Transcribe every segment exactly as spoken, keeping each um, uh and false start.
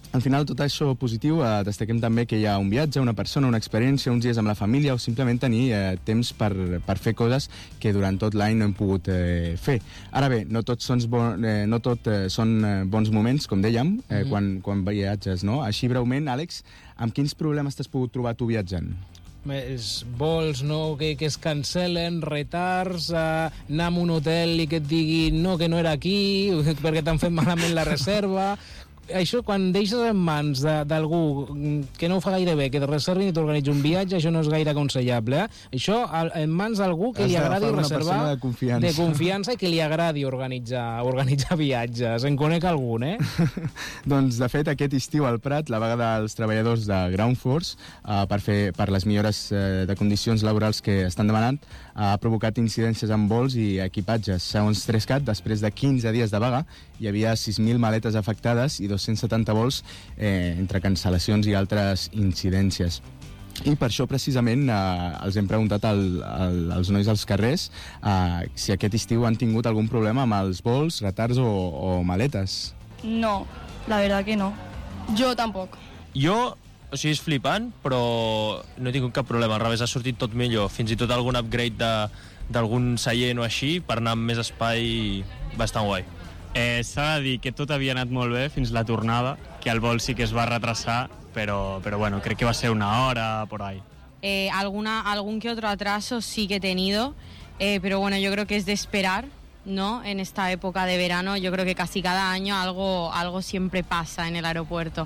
Al final, tot això positiu, eh, destaquem també que hi ha un viatge, una persona, una experiència, uns dies amb la família o simplement tenir eh, temps per, per fer coses que durant tot l'any no hem pogut eh, fer. Ara bé, no tot són, bon, eh, no tot, eh, són eh, bons moments, com dèiem, eh, mm-hmm. quan, quan viatges, no? Així breument, Àlex, amb quins problemes t'has pogut trobar tu viatjant? Els vols no, que, que es cancel·len, retards, eh, anar a un hotel i que et diguin no, que no era aquí, perquè t'han fet malament la reserva. Això, quan deixes en mans d'algú que no ho fa gaire bé, que et reservin i t'organitzi un viatge, això no és gaire aconsellable. Eh? Això, en mans d'algú que li agradi reservar, de confiança. de confiança i que li agradi organitzar, organitzar viatges. En conec algun, eh? Doncs, de fet, aquest estiu al Prat, la vaga dels treballadors de Ground Force, eh, per, fer, per les millores eh, de condicions laborals que estan demanant, ha provocat incidències amb vols i equipatges. Segons Trescat, després de quinze dies de vaga, hi havia sis mil maletes afectades i dos-cents setanta vols eh, entre cancel·lacions i altres incidències. I per això, precisament, eh, els hem preguntat al, al, als nois als carrers eh, si aquest estiu han tingut algun problema amb els vols, retards o, o maletes. No, la verdad que no. Jo tampoc. Jo, o sigui, és flipant, però no he tingut cap problema. Al revés, ha sortit tot millor. Fins i tot algun upgrade de, d'algun seient o així per anar amb més espai bastant guai. Eh, S'ha de dir que tot havia anat molt bé fins la tornada, que el vol sí que es va retrasar, però, però bueno, crec que va ser una hora por ahí. Eh, alguna, algún que otro atraso sí que he tenido, eh, pero bueno, yo creo que es de esperar, ¿no? En esta época de verano, yo creo que casi cada año algo, algo siempre pasa en el aeropuerto.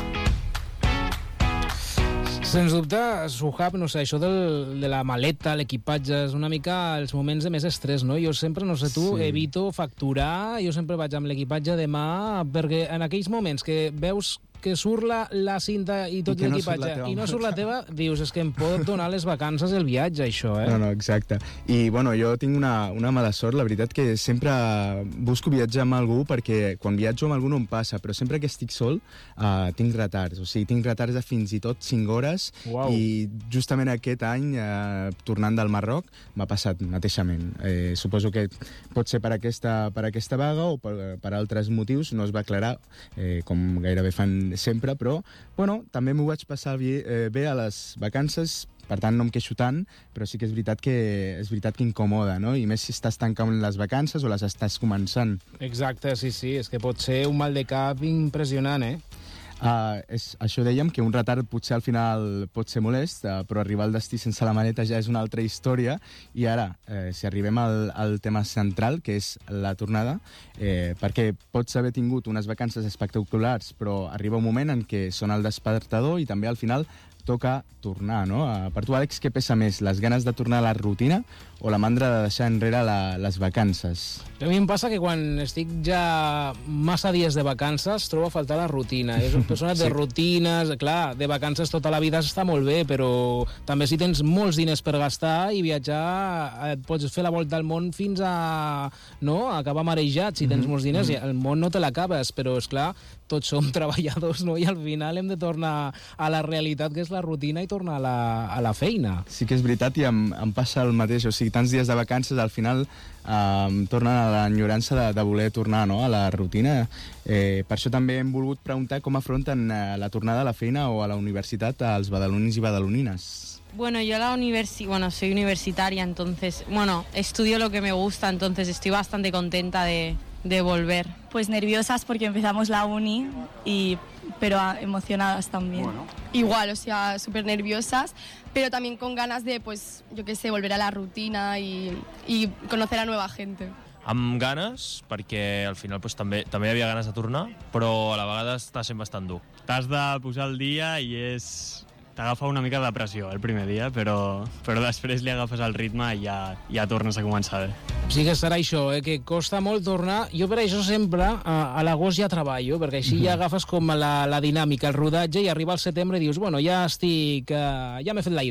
Sens dubte, Suhab, no sé, això del, de la maleta, l'equipatge, és una mica els moments de més estrès, no? Jo sempre, no sé tu, sí. evito facturar, jo sempre vaig amb l'equipatge de mà, perquè en aquells moments que veus que surt la, la cinta i tot I l'equipatge no i no surt la teva, dius, és que em pot donar les vacances el viatge, això, eh? No, no, exacte. I, bueno, jo tinc una, una mala sort, la veritat que sempre busco viatjar amb algú, perquè quan viatjo amb algú no em passa, però sempre que estic sol uh, tinc retards, o sigui, tinc retards de fins i tot cinc hores, wow. I justament aquest any, uh, tornant del Marroc, m'ha passat mateixament. Eh, suposo que pot ser per aquesta, per aquesta vaga o per, per altres motius, no es va aclarar, eh, com gairebé fan sempre, però bueno, també m'ho vaig passar bé, eh, bé a les vacances, per tant no em queixo tant, però sí que és veritat que és veritat que incomoda, no? I més si estàs tancant les vacances o les estàs començant. Exacte, sí, sí, és que pot ser un mal de cap impressionant, eh? Uh, és, això dèiem, que un retard potser al final pot ser molest, uh, però arribar al destí sense la maleta ja és una altra història. I ara, eh, si arribem al, al tema central, que és la tornada, eh, perquè pots haver tingut unes vacances espectaculars, però arriba un moment en què sona el despertador i també al final toca tornar, no? Uh, per tu, Àlex, què pesa més, les ganes de tornar a la rutina o la mandra de deixar enrere la, les vacances? A mi em passa que quan estic ja massa dies de vacances trobo a faltar la rutina. És una persona de sí. rutines, clar, de vacances tota la vida està molt bé, però també si tens molts diners per gastar i viatjar, et pots fer la volta al món fins a, no?, acabar marejat. Si tens mm-hmm. molts diners, mm-hmm. el món no te l'acabes, però és clar, tots som treballadors, no?, i al final hem de tornar a la realitat, que és la rutina, i tornar a la, a la feina. Sí que és veritat, i em, em passa el mateix, o sigui, tants dies de vacances, al final eh, tornen a l'enyorança de, de voler tornar, no?, a la rutina. Eh, per això també hem volgut preguntar com afronten eh, la tornada a la feina o a la universitat als badalonins i badalonines. Bueno, yo la universi bueno, soy universitaria, entonces, bueno, estudio lo que me gusta, entonces estoy bastante contenta de, de volver. Pues nerviosas porque empezamos la uni, y, pero emocionadas también. Bueno. Igual, o sea, súper nerviosas, pero también con ganas de, pues, yo qué sé, volver a la rutina y, y conocer a nueva gente. Amb ganes, perquè al final pues, també, també hi havia ganes de tornar, però a la vegada està sent bastant dur. T'has de posar al dia i és... t'agafa una mica de pressió el primer dia, però, però després li agafes el ritme i ja, ja tornes a començar bé. Sí que serà això, eh, que costa molt tornar. Jo per això sempre a, a l'agost ja treballo, perquè així ja agafes com la, la dinàmica, el rodatge, i arriba al setembre i dius, bueno, ja estic, eh, ja m'he fet la idea.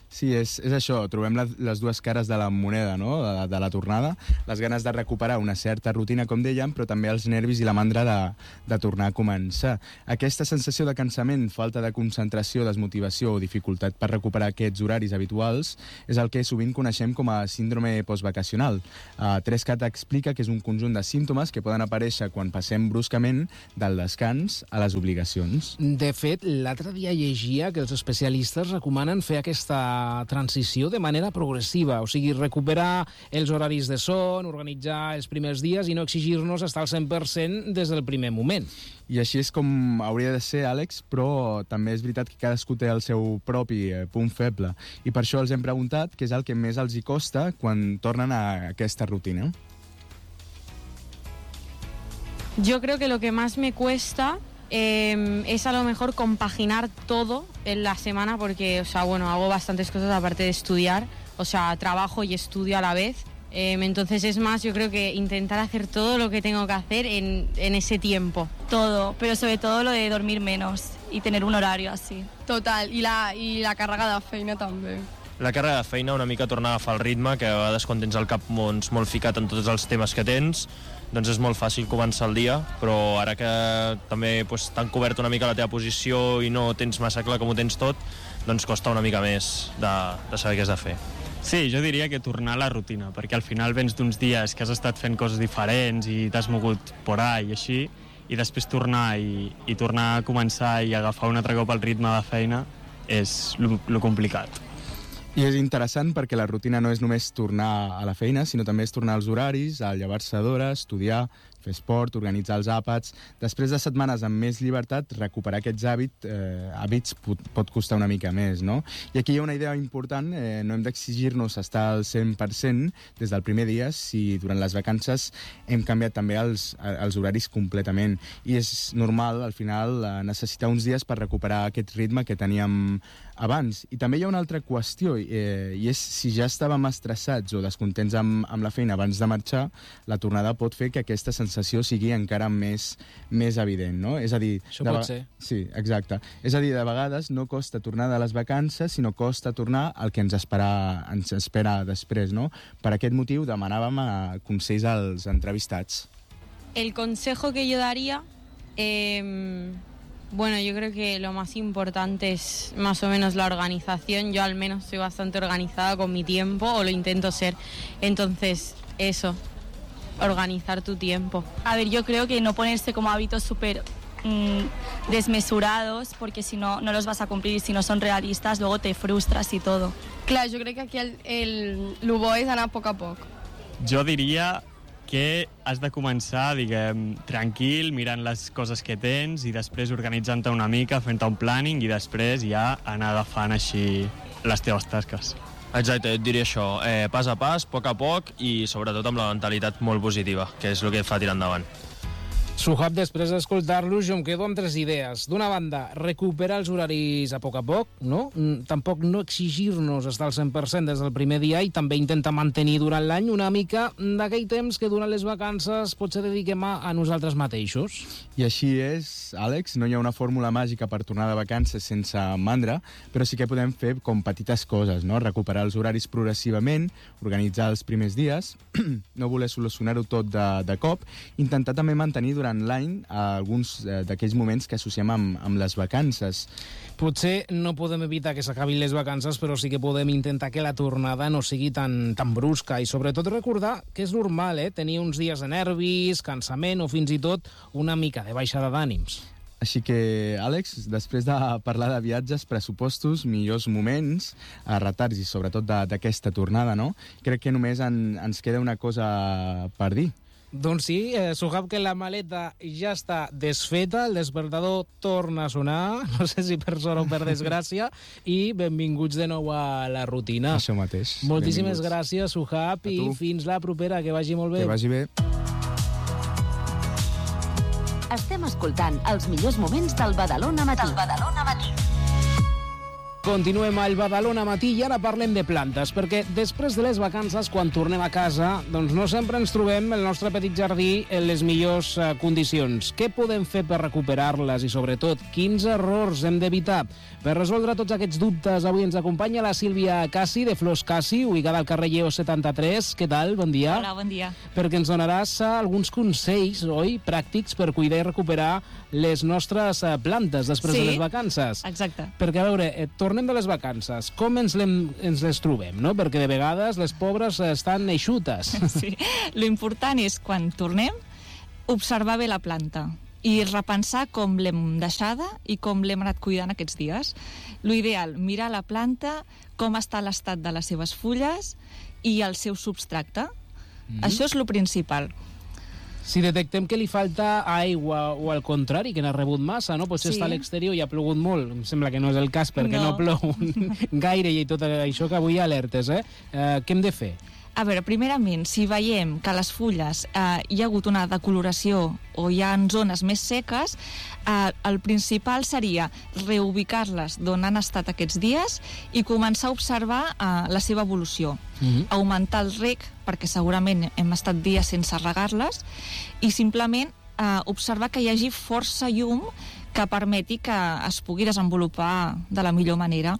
Sí, és, és això, trobem la, les dues cares de la moneda, no?, de, de la tornada, les ganes de recuperar una certa rutina, com dèiem, però també els nervis i la mandra de, de tornar a començar. Aquesta sensació de cansament, falta de concentració, desmotivació o dificultat per recuperar aquests horaris habituals és el que sovint coneixem com a síndrome postvacacional. Uh, Trescat explica que és un conjunt de símptomes que poden aparèixer quan passem bruscament del descans a les obligacions. De fet, l'altre dia llegia que els especialistes recomanen fer aquesta transició de manera progressiva, o sigui, recuperar els horaris de son, organitzar els primers dies i no exigir-nos estar al cent per cent des del primer moment. I així és com hauria de ser, Àlex, però també és veritat que cadascú té el seu propi eh, punt feble. I per això els hem preguntat què és el que més els hi costa quan tornen a aquesta rutina. Yo creo que lo que más me cuesta eh, es a lo mejor compaginar todo en la semana porque, o sea, bueno, hago bastantes cosas aparte de estudiar, o sea, trabajo y estudio a la vez. Eh, entonces es más, yo creo que intentar hacer todo lo que tengo que hacer en, en ese tiempo. Todo, pero sobre todo lo de dormir menos y tener un horario así. Total, i la, i la càrrega de feina també. La càrrega de feina, una mica tornar a agafar el ritme, que a vegades quan tens el cap molt, molt ficat en tots els temes que tens, doncs és molt fàcil començar el dia, però ara que també doncs, t'han cobert una mica la teva posició i no tens massa clar com ho tens tot, doncs costa una mica més de, de saber què has de fer. Sí, jo diria que tornar a la rutina, perquè al final vens d'uns dies que has estat fent coses diferents i t'has mogut por ahí i així, i després tornar i, i tornar a començar i agafar un altre cop el ritme de feina és lo, lo complicat. I és interessant perquè la rutina no és només tornar a la feina, sinó també és tornar als horaris, a llevar-se d'hora, estudiar, fer esport, organitzar els àpats. Després de setmanes amb més llibertat, recuperar aquests hàbits, eh, hàbits pot, pot costar una mica més, no? I aquí hi ha una idea important, eh, no hem d'exigir-nos estar al cent per cent des del primer dia si durant les vacances hem canviat també els, els horaris completament. I és normal, al final, necessitar uns dies per recuperar aquest ritme que teníem abans. I també hi ha una altra qüestió, eh, i és si ja estàvem estressats o descontents amb, amb la feina abans de marxar, la tornada pot fer que aquesta sensació sigui encara més, més evident, no? És a dir... Això pot ser. Sí, exacte. És a dir, de vegades no costa tornar de les vacances, sinó costa tornar al que ens espera, ens espera després, no? Per aquest motiu demanàvem a consells als entrevistats. El consejo que yo daría... Eh... Bueno, yo creo que lo más importante es más o menos la organización. Yo al menos soy bastante organizada con mi tiempo, o lo intento ser. Entonces, eso, organizar tu tiempo. A ver, yo creo que no ponerse como hábitos súper mmm, desmesurados, porque si no, no los vas a cumplir y si no son realistas, luego te frustras y todo. Clar, jo crec que aquí el, el, el bo és anar a poc a poc. Jo diria que has de començar, diguem, tranquil, mirant les coses que tens i després organitzant-te una mica, fent-te un planning i després ja anar agafant així les teves tasques. Exacte, et diria això, eh, pas a pas, a poc a poc i sobretot amb la mentalitat molt positiva, que és el que et fa tirar endavant. Suhab, després d'escoltar-los, jo em quedo amb tres idees. D'una banda, recuperar els horaris a poc a poc, no? Tampoc no exigir-nos estar al cent per cent des del primer dia i també intentar mantenir durant l'any una mica d'aquell temps que durant les vacances potser dediquem a, a nosaltres mateixos. I així és, Àlex, no hi ha una fórmula màgica per tornar de vacances sense mandra, però sí que podem fer com petites coses, no? Recuperar els horaris progressivament, organitzar els primers dies, no voler solucionar-ho tot de, de cop, intentar també mantenir durant l'any alguns eh, d'aquells moments que associem amb, amb les vacances. Potser no podem evitar que s'acabin les vacances, però sí que podem intentar que la tornada no sigui tan, tan brusca i sobretot recordar que és normal eh, tenir uns dies de nervis, cansament o fins i tot una mica de baixada d'ànims. Així que, Àlex, després de parlar de viatges, pressupostos, millors moments, eh, retards i sobretot d'aquesta tornada, no? Crec que només en, ens queda una cosa per dir. Doncs sí, eh, Suhab, que la maleta ja està desfeta, el despertador torna a sonar, no sé si per sort o per desgràcia, i benvinguts de nou a la rutina. Això mateix. Moltíssimes gràcies, Suhab, i fins la propera, que vagi molt bé. Que vagi bé. Estem escoltant els millors moments del Badalona Matí. Del Badalona Matí. Continuem al Badalona Matí i ara parlem de plantes, perquè després de les vacances, quan tornem a casa, doncs no sempre ens trobem el nostre petit jardí en les millors uh, condicions. Què podem fer per recuperar-les i, sobretot, quins errors hem d'evitar? Per resoldre tots aquests dubtes, avui ens acompanya la Sílvia Cassi, de Flors Cassi, ubicada al carrer Lleó setanta-tres. Què tal? Bon dia. Hola, bon dia. Perquè ens donaràs uh, alguns consells, oi, pràctics per cuidar i recuperar les nostres uh, plantes després sí, de les vacances. Exacte. Perquè, a veure, eh, tornem de les vacances, com ens, ens les trobem, no? Perquè de vegades les pobres estan eixutes. Sí, l'important és, quan tornem, observar bé la planta i repensar com l'hem deixada i com l'hem anat cuidant aquests dies. L'ideal, mirar la planta, com està l'estat de les seves fulles i el seu substracte. Mm-hmm. Això és lo principal. Si detectem que li falta aigua o al contrari, que n'ha rebut massa, no? Potser Sí. està a l'exterior i ha plogut molt. Em sembla que no és el cas perquè no, No. no plou gaire i tot això que avui hi ha alertes, eh? eh què hem de fer? A veure, primerament, si veiem que a les fulles eh, hi ha hagut una decoloració o hi ha zones més seques, eh, el principal seria reubicar-les d'on han estat aquests dies i començar a observar eh, la seva evolució. Mm-hmm. Augmentar el reg, perquè segurament hem estat dies sense regar-les, i simplement eh, observar que hi hagi força llum que permeti que es pugui desenvolupar de la millor manera.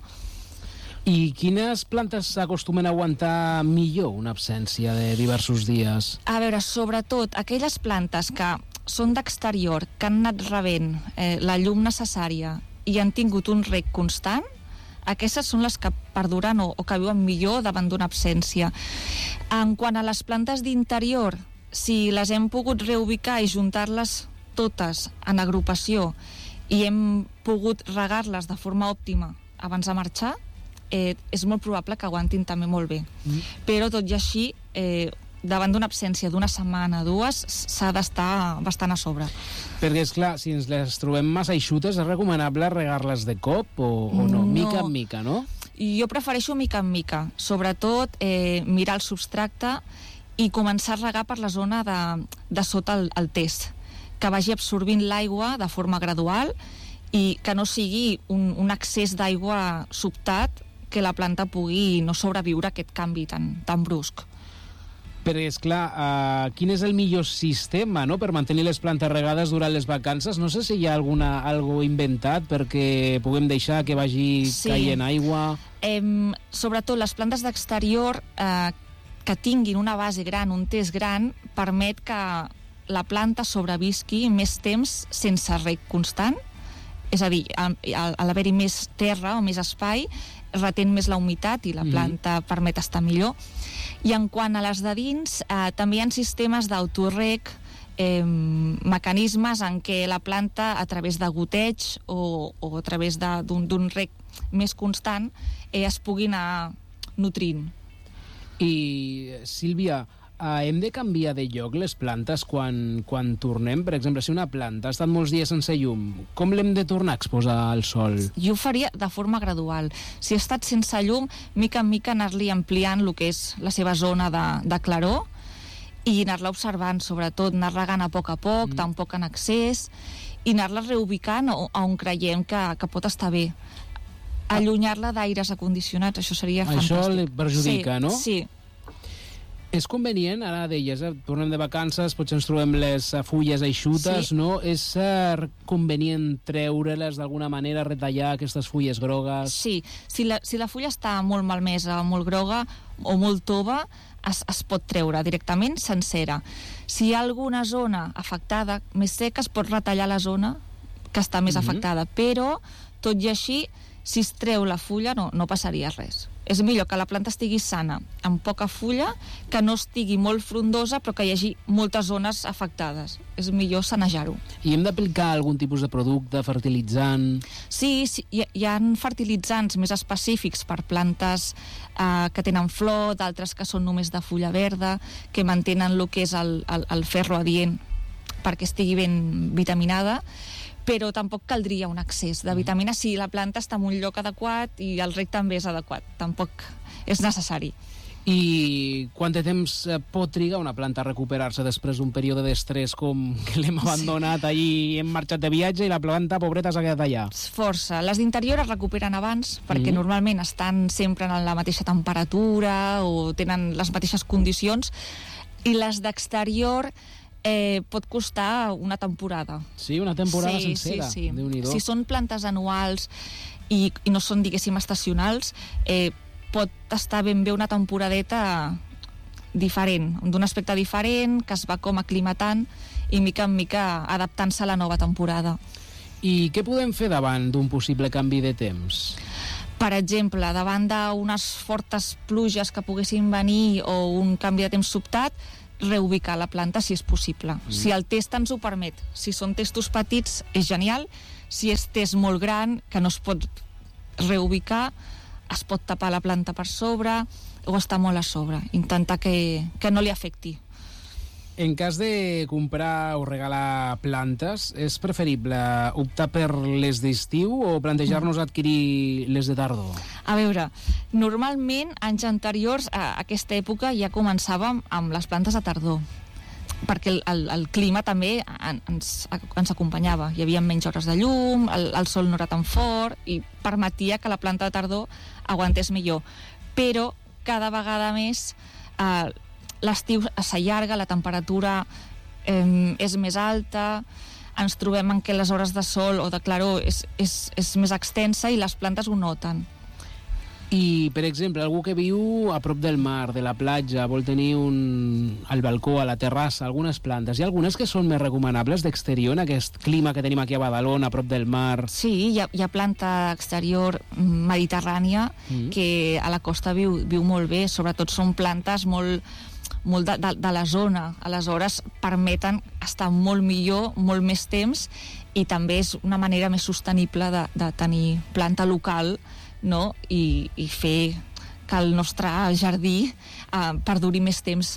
I quines plantes acostumen a aguantar millor una absència de diversos dies? A veure, sobretot aquelles plantes que són d'exterior, que han anat rebent eh, la llum necessària i han tingut un reg constant, aquestes són les que perduren o, o que viuen millor davant d'una absència. En quant a les plantes d'interior, si les hem pogut reubicar i juntar-les totes en agrupació i hem pogut regar-les de forma òptima abans de marxar, eh, és molt probable que aguantin també molt bé. Mm. Però tot i així, eh, davant d'una absència d'una setmana, dues, s'ha d'estar bastant a sobre. Perquè, és clar, si ens les trobem massa eixutes, és recomanable regar-les de cop o, o no? No. Mica en mica, no? Jo prefereixo mica en mica, sobretot eh, mirar el substracte i començar a regar per la zona de, de sota el, el test, que vagi absorbint l'aigua de forma gradual i que no sigui un, un excés d'aigua sobtat que la planta pugui no sobreviure a aquest canvi tan, tan brusc. Perquè, esclar, uh, quin és el millor sistema, no?, per mantenir les plantes regades durant les vacances? No sé si hi ha alguna, algo inventat perquè puguem deixar que vagi Sí. caient aigua. Eh, sobretot les plantes d'exterior eh, que tinguin una base gran, un test gran, permet que la planta sobrevisqui més temps sense reg constant. És a dir, a, a, a l'haver-hi més terra o més espai, retén més la humitat i la planta mm. permet estar millor. I en quant a les de dins, eh, també hi ha sistemes d'autorreg, eh, mecanismes en què la planta, a través de goteig o, o a través d'un reg més constant, eh, es pugui anar nutrint. I, Sílvia, uh, hem de canviar de lloc les plantes quan, quan tornem? Per exemple, si una planta ha estat molts dies sense llum, com l'hem de tornar a exposar al sol? Jo ho faria de forma gradual. Si ha estat sense llum, mica en mica anar-li ampliant el que és la seva zona de, de claror i anar-la observant, sobretot, anar regant a poc a poc, mm. tampoc en excés, i anar-la reubicant on creiem que, que pot estar bé. Allunyar-la d'aires acondicionats, això seria fantàstic. Això li perjudica, sí, no? Sí. És convenient, ara deies, eh? Tornem de vacances, potser ens trobem les fulles eixutes, Sí. no? És eh, convenient treure-les d'alguna manera, retallar aquestes fulles grogues? Sí, si la, si la fulla està molt malmesa, molt groga o molt tova, es, es pot treure directament sencera. Si hi ha alguna zona afectada més seca, es pot retallar la zona que està més Mhm. afectada, però, tot i així, si es treu la fulla no, no passaria res. És millor que la planta estigui sana, amb poca fulla, que no estigui molt frondosa, però que hi hagi moltes zones afectades. És millor sanejar-ho. I hem d'aplicar algun tipus de producte, fertilitzant? Sí, sí hi, hi ha fertilitzants més específics per plantes eh, que tenen flor, d'altres que són només de fulla verda, que mantenen el que és el, el, el ferro adient perquè estigui ben vitaminada, però tampoc caldria un excés de vitamina si la planta està en un lloc adequat i el reg també és adequat. Tampoc és necessari. I quant de temps pot trigar una planta a recuperar-se després d'un període d'estrès com que l'hem abandonat sí. allí, hem marxat de viatge i la planta, pobreta, s'ha quedat allà? Força. Les d'interior es recuperen abans perquè mm. normalment estan sempre en la mateixa temperatura o tenen les mateixes condicions, i les d'exterior eh, pot costar una temporada. Sí, una temporada sí, sencera. Sí, sí. Déu-n'hi-do. Si són plantes anuals i, i no són, diguéssim, estacionals, eh, pot estar ben bé una temporadeta diferent, d'un aspecte diferent, que es va com aclimatant i mica en mica adaptant-se a la nova temporada. I què podem fer davant d'un possible canvi de temps? Per exemple, davant d'unes fortes pluges que poguessin venir o un canvi de temps sobtat, reubicar la planta si és possible. Mm. Si el test ens ho permet. Si són testos petits, és genial. Si és test molt gran, que no es pot reubicar, es pot tapar la planta per sobre o estar molt a sobre. Intentar que, que no li afecti. En cas de comprar o regalar plantes, és preferible optar per les d'estiu o plantejar-nos adquirir les de tardor? A veure, normalment, anys anteriors, a aquesta època ja començàvem amb les plantes de tardor, perquè el, el, el clima també ens, ens acompanyava. Hi havia menys hores de llum, el, el sol no era tan fort i permetia que la planta de tardor aguantés millor. Però cada vegada més eh, l'estiu s'allarga, la temperatura eh, és més alta, ens trobem en què les hores de sol o de claror és, és, és més extensa i les plantes ho noten. I, per exemple, algú que viu a prop del mar, de la platja, vol tenir un... al balcó, a la terrassa, algunes plantes. Hi ha algunes que són més recomanables d'exterior en aquest clima que tenim aquí a Badalona, a prop del mar? Sí, hi ha, hi ha planta exterior mediterrània mm. que a la costa viu, viu molt bé. Sobretot són plantes molt, molt de, de, de la zona. Aleshores, permeten estar molt millor, molt més temps, i també és una manera més sostenible de, de tenir planta local, no? I, i fer que el nostre jardí eh, perduri més temps.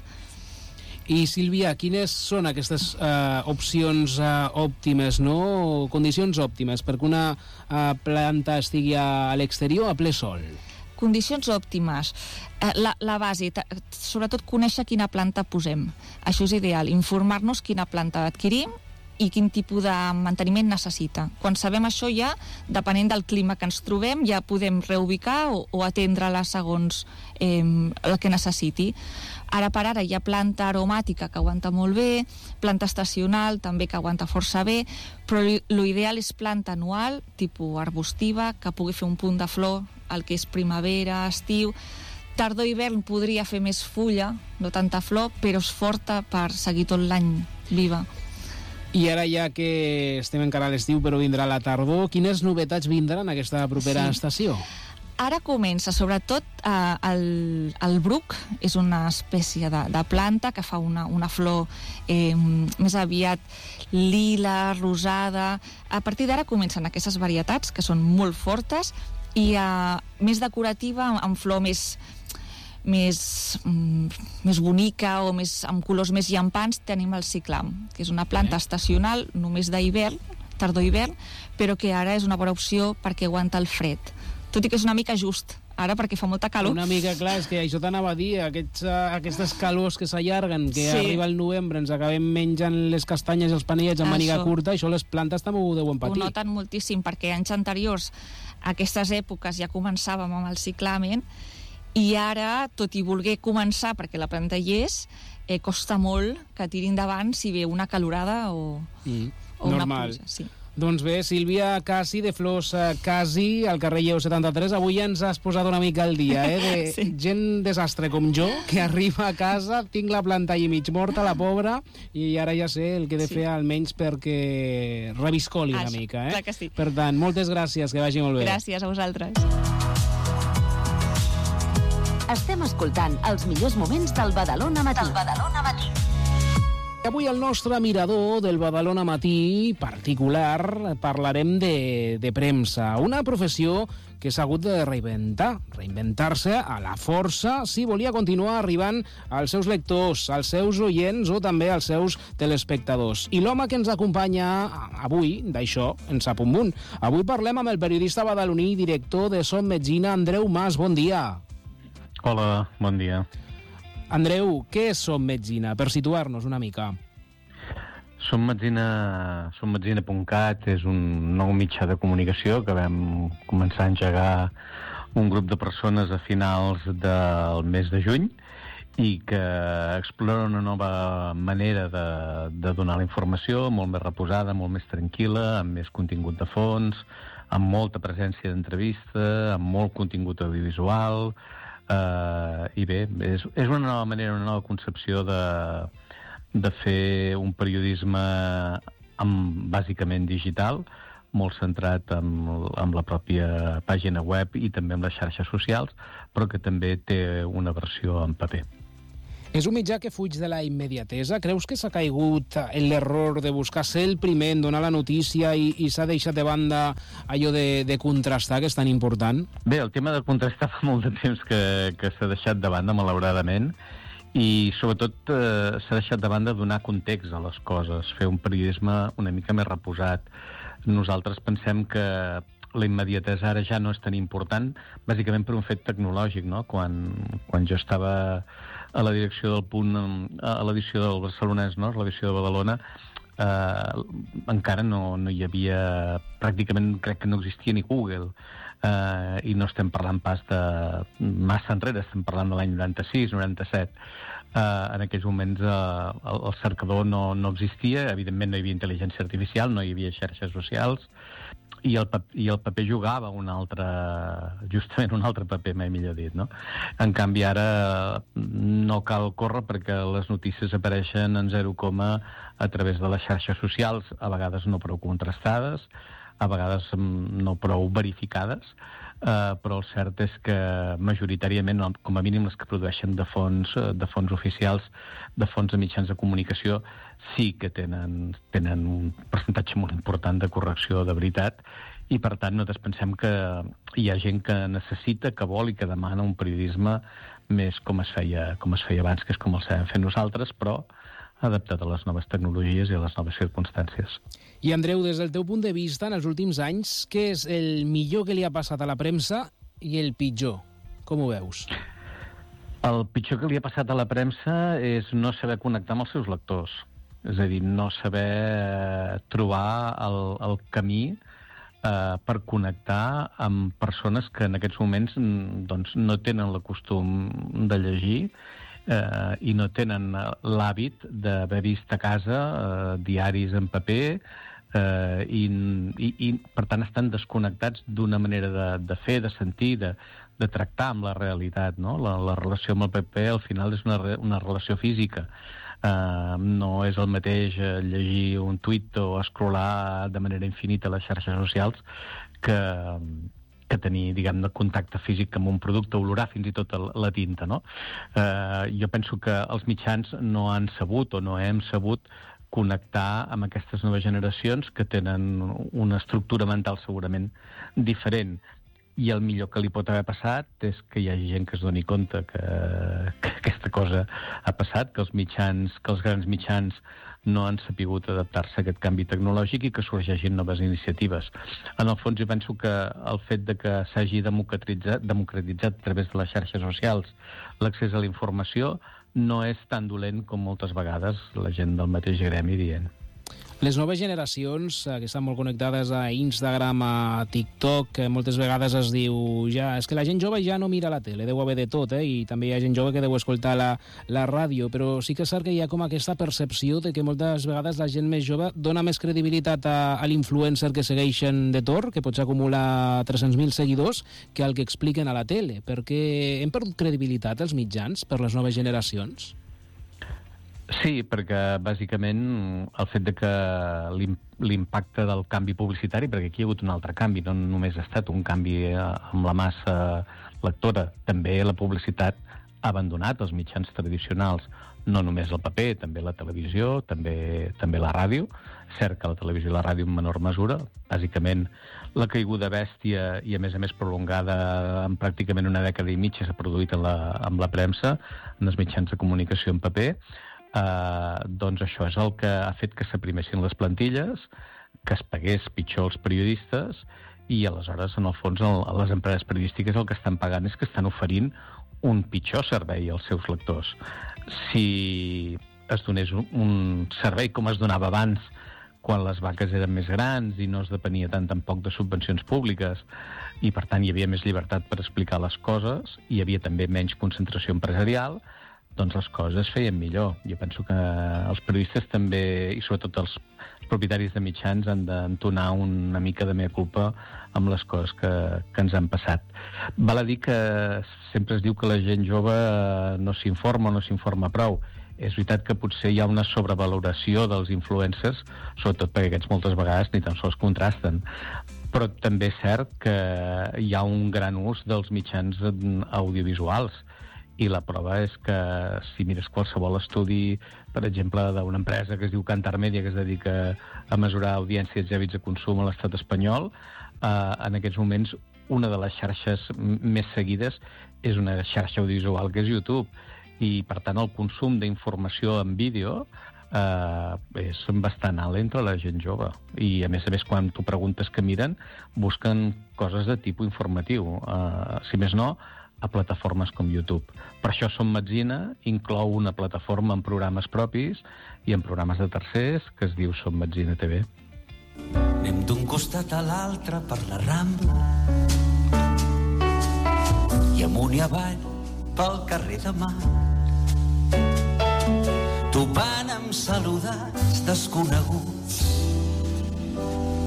I, Sílvia, quines són aquestes eh, opcions eh, òptimes, no? Condicions òptimes perquè una eh, planta estigui a l'exterior a ple sol? Condicions òptimes. Eh, la, la base, sobretot conèixer quina planta posem. Això és ideal, informar-nos quina planta adquirim i quin tipus de manteniment necessita. Quan sabem això ja, depenent del clima que ens trobem, ja podem reubicar o, o atendre-la segons eh, el que necessiti. Ara per ara hi ha planta aromàtica que aguanta molt bé, planta estacional també que aguanta força bé, però l'ideal és planta anual, tipus arbustiva, que pugui fer un punt de flor, el que és primavera, estiu. Tardor-hivern podria fer més fulla, no tanta flor, però és forta per seguir tot l'any viva. I ara, ja que estem encara a l'estiu però vindrà la tardor, quines novetats vindran en aquesta propera sí. estació? Ara comença, sobretot, eh, el, el bruc, és una espècie de, de planta que fa una, una flor eh, més aviat lila, rosada. A partir d'ara comencen aquestes varietats, que són molt fortes, i eh, més decorativa, amb flor més... Més, mm, més bonica o més, amb colors més llampants, tenim el ciclam, que és una planta eh? estacional només d'hivern, tardor-hivern, però que ara és una bona opció perquè aguanta el fred, tot i que és una mica just ara perquè fa molta calor. Una mica, clar, és que això t'anava a dir, aquests, aquestes calors que s'allarguen, que sí. arriba el novembre, ens acabem menjant les castanyes i els panellets amb màniga curta, això les plantes també ho deuen patir. Ho noten moltíssim, perquè anys anteriors, a aquestes èpoques, ja començàvem amb el ciclamen, i ara, tot i voler començar perquè la planta hi és, eh, costa molt que tiri endavant si ve una calorada o, mm, o una pluja. Sí. Doncs bé, Sílvia Casi, de Flors Casi, al carrer Lleu setanta-tres, avui ens has posat una mica al dia, eh? De sí. gent desastre com jo, que arriba a casa, tinc la planta allà mig morta, la pobra, i ara ja sé el que he de sí. fer almenys perquè reviscoli una Això, mica, eh? clar que sí. Per tant, moltes gràcies, que vagi molt bé. Gràcies a vosaltres. Estem escoltant els millors moments del Badalona Matí. Del Badalona Matí. Avui al nostre mirador del Badalona Matí particular parlarem de, de premsa, una professió que s'ha hagut de reinventar, reinventar-se a la força si volia continuar arribant als seus lectors, als seus oients o també als seus telespectadors. I l'home que ens acompanya avui, d'això, en sap un munt. Avui parlem amb el periodista badaloní i director de Som Metzina, Andreu Mas. Bon dia. Hola, bon dia. Andreu, què és Som Metzina? Per situar-nos una mica. Som Metzina, som metzina punt cat és un nou mitjà de comunicació que vam començar a engegar un grup de persones a finals del mes de juny i que explora una nova manera de, de donar la informació, molt més reposada, molt més tranquil·la, amb més contingut de fons, amb molta presència d'entrevista, amb molt contingut audiovisual, eh, i bé, és, és una nova manera, una nova concepció de de fer un periodisme amb, bàsicament digital, molt centrat en, en la pròpia pàgina web i també en les xarxes socials, però que també té una versió en paper. És un mitjà que fuig de la immediatesa? Creus que s'ha caigut en l'error de buscar ser el primer en donar la notícia i, i s'ha deixat de banda allò de, de contrastar, que és tan important? Bé, el tema de contrastar fa molt de temps que, que s'ha deixat de banda, malauradament, i sobretot eh, s'ha deixat de banda donar context a les coses, fer un periodisme una mica més reposat. Nosaltres pensem que la immediatesa ara ja no és tan important, bàsicament per un fet tecnològic, no? Quan, quan jo estava a la direcció del Punt, a l'edició del Barcelonès, no? A l'edició de Badalona, eh, encara no, no hi havia, pràcticament crec que no existia ni Google, Uh, i no estem parlant pas de massa enrere, estem parlant de l'any noranta-sis, noranta-set. Uh, en aquells moments uh, el, el cercador no, no existia, evidentment no hi havia intel·ligència artificial, no hi havia xarxes socials, i el, i el paper jugava un altre, justament un altre paper, mai millor dit, no? En canvi, ara no cal córrer perquè les notícies apareixen en zero coma a través de les xarxes socials, a vegades no prou contrastades, a vegades no prou verificades, eh, però el cert és que majoritàriament, com a mínim les que produeixen de fons, de fons oficials, de fons de mitjans de comunicació, sí que tenen, tenen un percentatge molt important de correcció de veritat, i per tant nosaltres pensem que hi ha gent que necessita, que vol i que demana un periodisme més com es feia, com es feia abans, que és com el sabem fer nosaltres, però adaptat a les noves tecnologies i a les noves circumstàncies. I Andreu, des del teu punt de vista, en els últims anys, què és el millor que li ha passat a la premsa i el pitjor? Com ho veus? El pitjor que li ha passat a la premsa és no saber connectar amb els seus lectors. És a dir, no saber trobar el, el camí eh, per connectar amb persones que en aquests moments doncs, no tenen el costum de llegir Eh, i no tenen l'hàbit d'haver vist a casa eh, diaris en paper eh, i, i, i per tant estan desconnectats d'una manera de, de fer, de sentir, de, de tractar amb la realitat, no? La, la relació amb el paper al final és una, una relació física. Eh, no és el mateix llegir un tuit o scrollar de manera infinita les xarxes socials que que tenir, diguem-ne, contacte físic amb un producte, olorar fins i tot la tinta, no? Eh, jo penso que els mitjans no han sabut o no hem sabut connectar amb aquestes noves generacions que tenen una estructura mental segurament diferent. I el millor que li pot haver passat és que hi hagi gent que es doni compte que, que aquesta cosa ha passat, que els mitjans, que els grans mitjans no han sapigut adaptar-se a aquest canvi tecnològic i que sorgeixin noves iniciatives. En el fons, jo penso que el fet de que s'hagi democratitzat, democratitzat a través de les xarxes socials l'accés a la informació no és tan dolent com moltes vegades la gent del mateix gremi dient. Les noves generacions, que estan molt connectades a Instagram, a TikTok, que moltes vegades es diu ja, és que la gent jove ja no mira la tele, deu haver de tot, eh? I també hi ha gent jove que deu escoltar la, la ràdio, però sí que és cert que hi ha com aquesta percepció de que moltes vegades la gent més jove dona més credibilitat a, a l'influencer que segueixen de Tor, que potser acumula tres-cents mil seguidors, que al que expliquen a la tele, perquè hem perdut credibilitat els mitjans per les noves generacions? Sí, perquè bàsicament el fet de que l'impacte del canvi publicitari, perquè aquí hi ha hagut un altre canvi, no només ha estat un canvi amb la massa lectora, també la publicitat ha abandonat els mitjans tradicionals, no només el paper, també la televisió, també, també la ràdio. Cert que la televisió i la ràdio en menor mesura, bàsicament la caiguda bèstia i a més a més prolongada en pràcticament una dècada i mitja s'ha produït en la, amb la premsa, en els mitjans de comunicació en paper. Uh, doncs això és el que ha fet que s'aprimessin les plantilles, que es pagués pitjor els periodistes i aleshores, en el fons, el, les empreses periodístiques el que estan pagant és que estan oferint un pitjor servei als seus lectors. Si es donés un, un servei com es donava abans, quan les vaques eren més grans i no es depenia tant tampoc de subvencions públiques, i per tant hi havia més llibertat per explicar les coses, i hi havia també menys concentració empresarial, doncs les coses es feien millor. Jo penso que els periodistes també, i sobretot els propietaris de mitjans, han d'entonar una mica de mea culpa amb les coses que, que ens han passat. Val a dir que sempre es diu que la gent jove no s'informa o no s'informa prou. És veritat que potser hi ha una sobrevaloració dels influencers, sobretot perquè aquests moltes vegades ni tan sols contrasten. Però també és cert que hi ha un gran ús dels mitjans audiovisuals, i la prova és que si mires qualsevol estudi, per exemple, d'una empresa que es diu Kantar Media, que es dedica a mesurar audiències i hàbits de consum a l'estat espanyol, eh, en aquests moments una de les xarxes més seguides és una xarxa audiovisual que és YouTube, i per tant el consum d'informació en vídeo eh, és bastant alt entre la gent jove, i a més a més quan tu preguntes què miren, busquen coses de tipus informatiu, eh, si més no a plataformes com YouTube. Per això Som Metzina inclou una plataforma amb programes propis i amb programes de tercers que es diu Som Metzina T V. Anem d'un costat a l'altre per la Rambla i amunt i avall pel carrer de Mar, topant amb saludats desconeguts